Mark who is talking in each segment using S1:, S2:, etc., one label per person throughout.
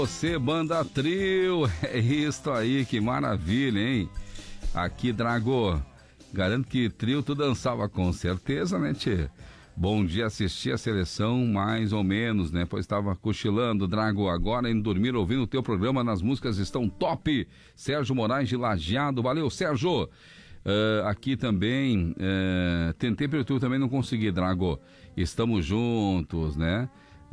S1: Você, Banda Trio, é isso aí, que maravilha, hein? Aqui, Drago, garanto que Trio tu dançava com certeza, né, tchê? Bom dia, assisti a seleção mais ou menos, né? Pois estava cochilando, Drago, agora indo dormir ouvindo o teu programa, nas músicas estão top. Sérgio Moraes de Lajeado, valeu, Sérgio. Aqui também, tentei pelo YouTube, também não consegui, Drago. Estamos juntos, né?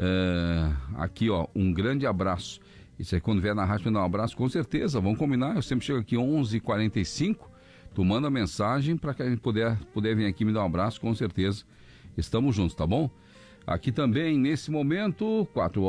S1: Aqui, ó, um grande abraço. Isso aí, quando vier na rádio, me dá um abraço, com certeza, vamos combinar. Eu sempre chego aqui 11h45, tu manda mensagem para que a gente puder vir aqui me dar um abraço, com certeza. Estamos juntos, tá bom? Aqui também, nesse momento,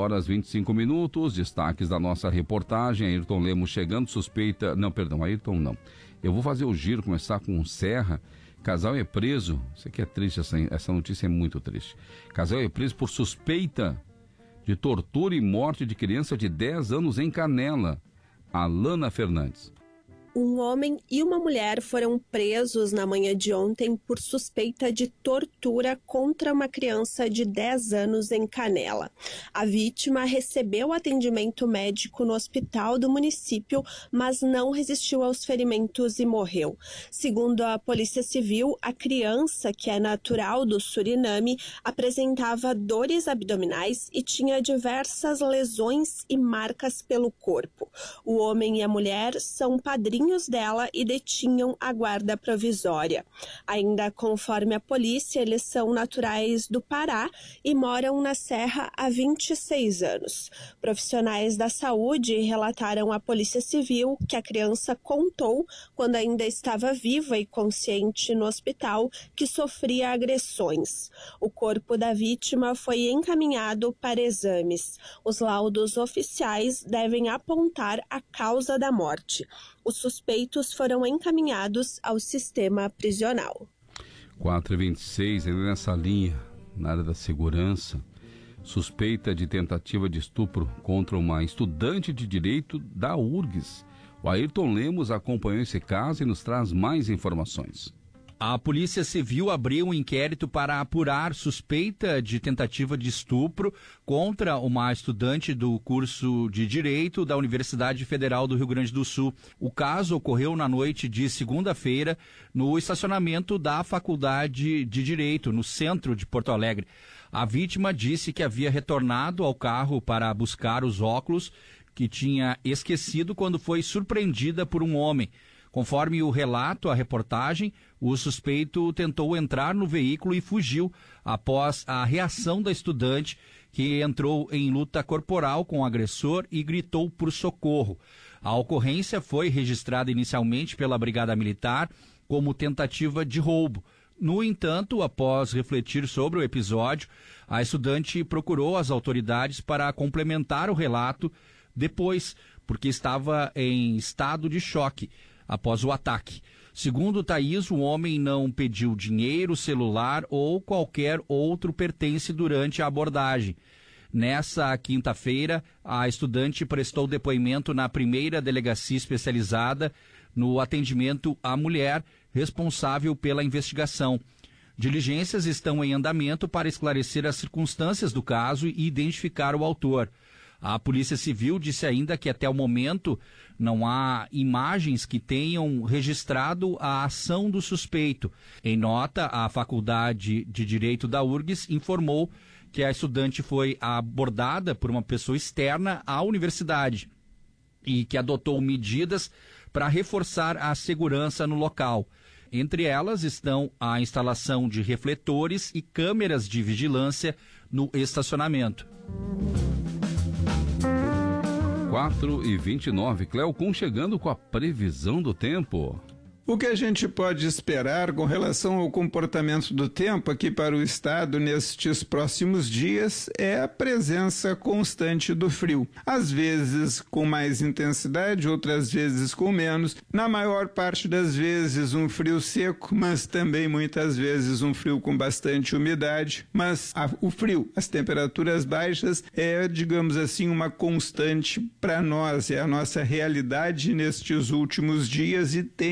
S1: 4h25, destaques da nossa reportagem. Ayrton Lemos chegando, suspeita... Não, perdão, Ayrton não. Eu vou fazer o giro, começar com o Serra. Casal é preso, isso aqui é triste, essa notícia é muito triste. Casal é preso por suspeita de tortura e morte de criança de 10 anos em Canela. Alana Fernandes.
S2: Um homem e uma mulher foram presos na manhã de ontem por suspeita de tortura contra uma criança de 10 anos em Canela. A vítima recebeu atendimento médico no hospital do município, mas não resistiu aos ferimentos e morreu. Segundo a Polícia Civil, a criança, que é natural do Suriname, apresentava dores abdominais e tinha diversas lesões e marcas pelo corpo. O homem e a mulher são padrinhos dela e detinham a guarda provisória. Ainda conforme a polícia, eles são naturais do Pará e moram na Serra há 26 anos. Profissionais da saúde relataram à Polícia Civil que a criança contou, quando ainda estava viva e consciente no hospital, que sofria agressões. O corpo da vítima foi encaminhado para exames. Os laudos oficiais devem apontar a causa da morte. Os suspeitos foram encaminhados ao sistema prisional.
S1: 4h26, ainda nessa linha, na área da segurança, suspeita de tentativa de estupro contra uma estudante de direito da URGS. O Ayrton Lemos acompanhou esse caso e nos traz mais informações.
S3: A Polícia Civil abriu um inquérito para apurar suspeita de tentativa de estupro contra uma estudante do curso de Direito da Universidade Federal do Rio Grande do Sul. O caso ocorreu na noite de segunda-feira no estacionamento da Faculdade de Direito, no centro de Porto Alegre. A vítima disse que havia retornado ao carro para buscar os óculos que tinha esquecido quando foi surpreendida por um homem. Conforme o relato, a reportagem, o suspeito tentou entrar no veículo e fugiu após a reação da estudante, que entrou em luta corporal com o agressor e gritou por socorro. A ocorrência foi registrada inicialmente pela Brigada Militar como tentativa de roubo. No entanto, após refletir sobre o episódio, a estudante procurou as autoridades para complementar o relato depois, porque estava em estado de choque após o ataque. Segundo Thaís, o homem não pediu dinheiro, celular ou qualquer outro pertence durante a abordagem. Nessa quinta-feira, a estudante prestou depoimento na primeira delegacia especializada no atendimento à mulher, responsável pela investigação. Diligências estão em andamento para esclarecer as circunstâncias do caso e identificar o autor. A Polícia Civil disse ainda que até o momento não há imagens que tenham registrado a ação do suspeito. Em nota, a Faculdade de Direito da URGS informou que a estudante foi abordada por uma pessoa externa à universidade e que adotou medidas para reforçar a segurança no local. Entre elas estão a instalação de refletores e câmeras de vigilância no estacionamento.
S1: 4h29, Cleocum chegando com a previsão do tempo.
S4: O que a gente pode esperar com relação ao comportamento do tempo aqui para o estado nestes próximos dias é a presença constante do frio. Às vezes com mais intensidade, outras vezes com menos. Na maior parte das vezes um frio seco, mas também muitas vezes um frio com bastante umidade. Mas o frio, as temperaturas baixas é, digamos assim, uma constante para nós, é a nossa realidade nestes últimos dias e tende a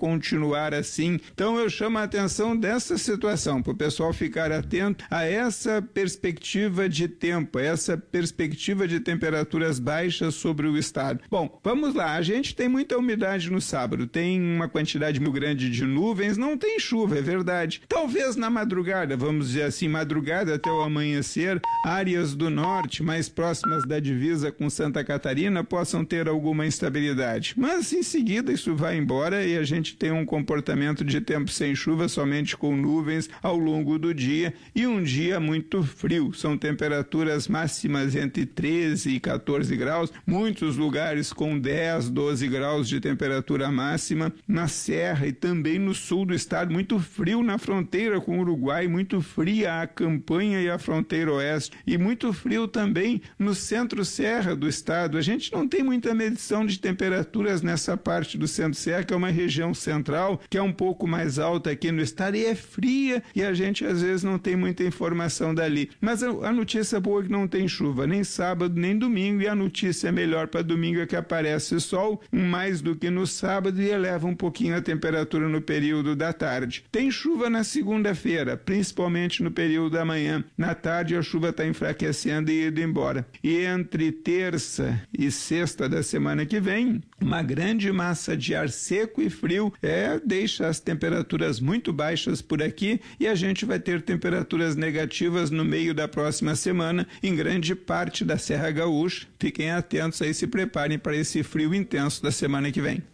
S4: continuar assim. Então eu chamo a atenção dessa situação, para o pessoal ficar atento a essa perspectiva de tempo, essa perspectiva de temperaturas baixas sobre o estado. Bom, vamos lá, a gente tem muita umidade no sábado, tem uma quantidade muito grande de nuvens, não tem chuva, é verdade. Talvez na madrugada, vamos dizer assim, madrugada até o amanhecer, áreas do norte, mais próximas da divisa com Santa Catarina, possam ter alguma instabilidade. Mas em seguida isso vai embora e a gente tem um comportamento de tempo sem chuva, somente com nuvens ao longo do dia e um dia muito frio. São temperaturas máximas entre 13 e 14 graus, muitos lugares com 10, 12 graus de temperatura máxima, na serra e também no sul do estado, muito frio na fronteira com o Uruguai, muito fria a campanha e a fronteira oeste, e muito frio também no centro-serra do estado. A gente não tem muita medição de temperaturas nessa parte do centro-serra, que é uma região central, que é um pouco mais alta aqui no estado, e é fria, e a gente às vezes não tem muita informação dali. Mas a notícia boa é que não tem chuva, nem sábado, nem domingo, e a notícia melhor para domingo é que aparece sol, mais do que no sábado, e eleva um pouquinho a temperatura no período da tarde. Tem chuva na segunda-feira, principalmente no período da manhã. Na tarde a chuva está enfraquecendo e indo embora. E entre terça e sexta da semana que vem, uma grande massa de ar seco e frio deixa as temperaturas muito baixas por aqui, e a gente vai ter temperaturas negativas no meio da próxima semana em grande parte da Serra Gaúcha. Fiquem atentos aí, se preparem para esse frio intenso da semana que vem.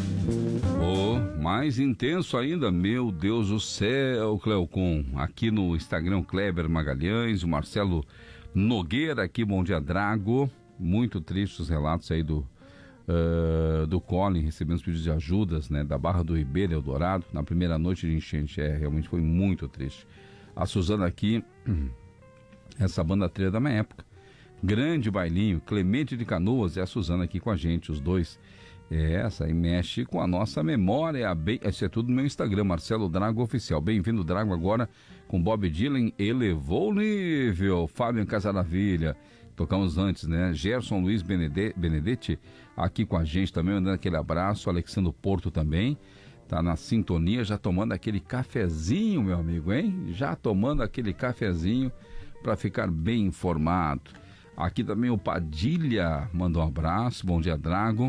S1: Mais intenso ainda, meu Deus do céu, Cleocon. Aqui no Instagram, Kleber Magalhães, o Marcelo Nogueira aqui, bom dia, Drago. Muito tristes os relatos aí do Colin, recebendo os pedidos de ajudas, né, da Barra do Ribeiro, Eldorado, na primeira noite de enchente. Realmente foi muito triste. A Suzana aqui, essa banda trilha da minha época. Grande bailinho, Clemente de Canoas, é a Suzana aqui com a gente, os dois. Essa aí mexe com a nossa memória. Isso é tudo no meu Instagram, Marcelo Drago Oficial. Bem-vindo, Drago, agora com Bob Dylan, elevou o nível. Fábio Casaravilha, tocamos antes, né? Gerson Luiz Benedetti aqui com a gente também, mandando aquele abraço. Alexandre Porto também tá na sintonia, já tomando aquele cafezinho, meu amigo, hein? Já tomando aquele cafezinho para ficar bem informado. Aqui também o Padilha mandou um abraço, bom dia, Drago.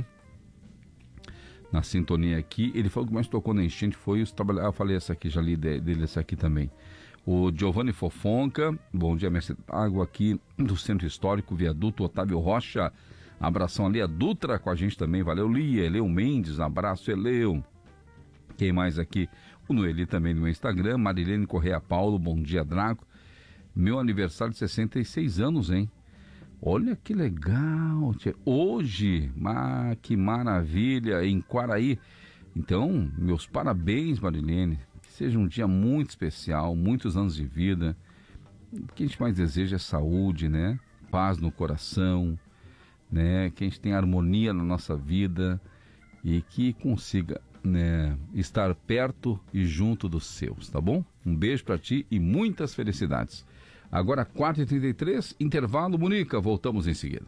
S1: Na sintonia aqui, ele falou que mais tocou na enchente foi os trabalhadores. Eu falei essa aqui, já li dele essa aqui também. O Giovanni Fofonca, bom dia, mestre Água aqui do Centro Histórico, Viaduto Otávio Rocha, abração ali, a Dutra com a gente também, valeu, Lia, Eleu Mendes, abraço, Eleu. Quem mais aqui? O Noeli também no meu Instagram, Marilene Correia Paulo, bom dia, Drago. Meu aniversário de 66 anos, hein? Olha que legal, hoje, que maravilha, em Quaraí. Então, meus parabéns, Marilene, que seja um dia muito especial, muitos anos de vida. O que a gente mais deseja é saúde, né? Paz no coração, né? Que a gente tenha harmonia na nossa vida e que consiga, né, estar perto e junto dos seus, tá bom? Um beijo pra ti e muitas felicidades. Agora 4h33, intervalo, Monica, voltamos em seguida.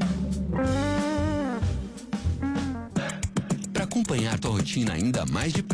S5: Para acompanhar tua rotina ainda mais de perto,